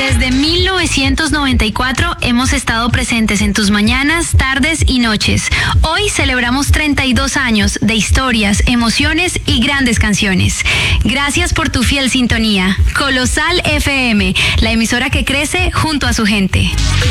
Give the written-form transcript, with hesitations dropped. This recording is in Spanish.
Desde 1994 hemos estado presentes en tus mañanas, tardes y noches. Hoy celebramos 32 años de historias, emociones y grandes canciones. Gracias por tu fiel sintonía. Colosal FM, la emisora que crece junto a su gente.